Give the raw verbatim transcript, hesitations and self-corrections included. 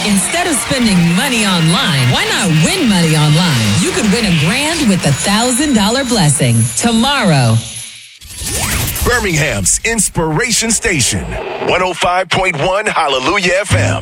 Instead of spending money online, why not win money online? You could win a grand with the one thousand dollars blessing tomorrow. Birmingham's Inspiration Station, one oh five point one Hallelujah F M.